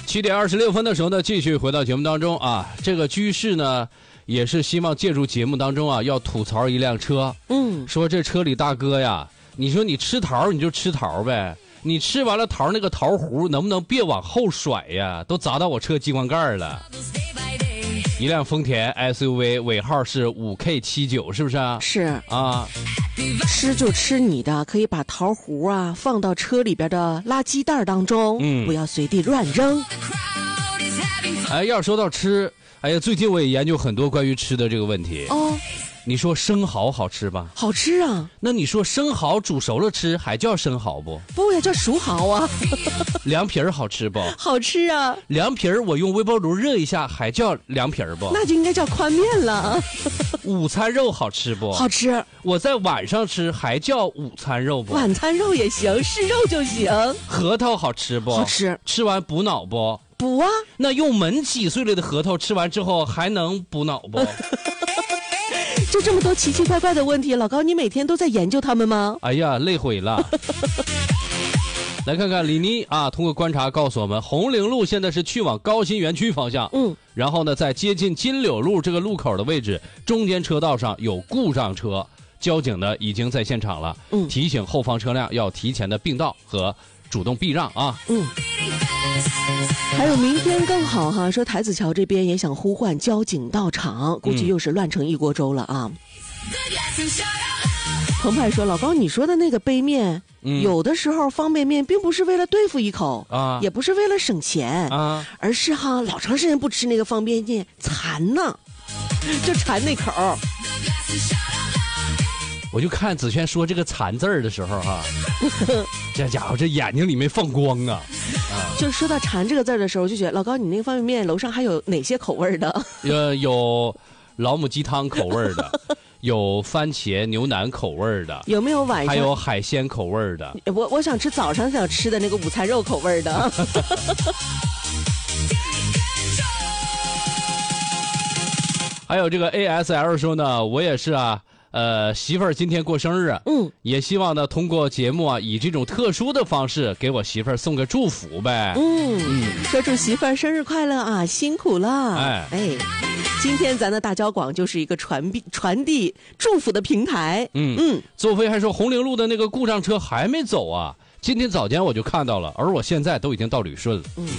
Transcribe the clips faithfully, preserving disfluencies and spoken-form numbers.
七点二十六分的时候呢，继续回到节目当中啊。这个居士呢，也是希望借助节目当中啊，要吐槽一辆车。嗯，说这车里大哥呀，你说你吃桃你就吃桃呗，你吃完了桃那个桃核能不能别往后甩呀？都砸到我车机关盖了。一辆丰田 S U V 尾号是 五 K 七九， 是不是啊？是啊。 吃就吃你的，可以把桃核啊放到车里边的垃圾袋当中，嗯，不要随地乱扔。 哎，要说到吃，哎呀，最近我也研究很多关于吃的这个问题。哦，你说生蚝好吃吧？ 好吃啊。 那你说生蚝煮熟了吃还叫生蚝不？ 不呀，叫熟蚝啊。 凉皮儿好吃不？ 好吃啊。 凉皮儿我用微波炉热一下还叫凉皮儿不？ 那就应该叫宽面了。 午餐肉好吃不？ 好吃。 我在晚上吃还叫午餐肉不？ 晚餐肉也行，是肉就行。 核桃好吃不？ 好吃。 吃完补脑不？ 补啊。 那用门挤碎了的核桃吃完之后还能补脑不？ 就这么多奇奇怪怪的问题，老高，你每天都在研究他们吗？ 哎呀，累毁了。来看看李妮啊，通过观察告诉我们，红陵路现在是去往高新园区方向，嗯，然后呢，在接近金柳路这个路口的位置，中间车道上有故障车，交警呢已经在现场了，嗯，提醒后方车辆要提前的并道和主动避让啊，嗯。 还有明天更好哈，说台子桥这边也想呼唤交警到场，估计又是乱成一锅粥了啊。嗯、澎湃说，老高你说的那个杯面、嗯、有的时候方便面并不是为了对付一口啊，也不是为了省钱啊，而是哈老长时间不吃那个方便面馋呢，就馋那口。 我就看子轩说这个馋字儿的时候哈、啊，这家伙这眼睛里没放光啊！啊， 就说到馋这个字儿的时候，就觉得老高，你那个方便面楼上还有哪些口味的？ 呃，有老母鸡汤口味的，有番茄牛腩口味的， 有没有晚上？ 还有海鲜口味的。 我我想吃早上想吃的那个午餐肉口味的。 还有这个 A S L 说呢，我也是啊。呃，媳妇儿今天过生日啊，嗯，也希望呢通过节目啊，以这种特殊的方式给我媳妇儿送个祝福呗。嗯嗯，说祝媳妇儿生日快乐啊，辛苦了。哎哎，今天咱的大交广就是一个传递传递祝福的平台。嗯嗯， 邹飞还说红陵路的那个故障车还没走啊，今天早间我就看到了，而我现在都已经到旅顺了。嗯，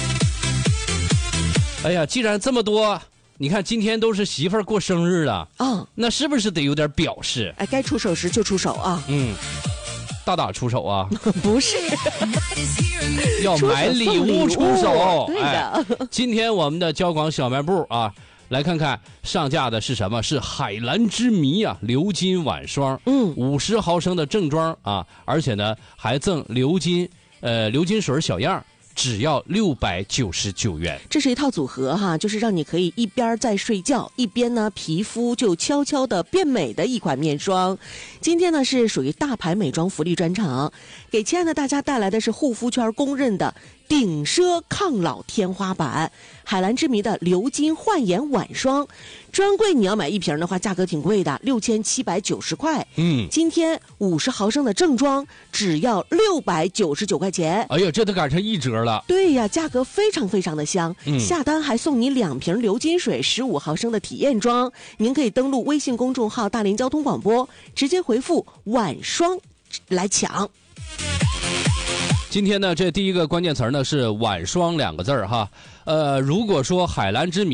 哎呀，既然这么多。你看今天都是媳妇儿过生日了啊，那是不是得有点表示？ 哎，该出手时就出手啊。 嗯，大打出手啊？ 不是， 要买礼物出手。 对的、哎。 今天我们的交广小卖部啊，来看看上架的是什么？是海蓝之谜啊，鎏金晚霜，嗯，五十毫升的正装啊，而且呢还赠鎏金呃鎏金水小样。只要六百九十九元， 这是一套组合哈，就是让你可以一边在睡觉，一边呢皮肤就悄悄的变美的一款面霜。今天呢是属于大牌美妆福利专场，给亲爱的大家带来的是护肤圈公认的顶奢抗老天花板海蓝之谜的鎏金焕颜晚霜，专柜你要买一瓶的话价格挺贵的，六千七百九十块。嗯，今天五十毫升的正装只要六百九十九块钱。 哎呀，这都赶上一折了。 对呀，价格非常非常的香。嗯，下单还送你两瓶鎏金水十五毫升的体验装。您可以登录微信公众号大连交通广播，直接回复晚霜来抢。 今天呢，这第一个关键词呢是晚霜两个字儿哈。呃，如果说海蓝之谜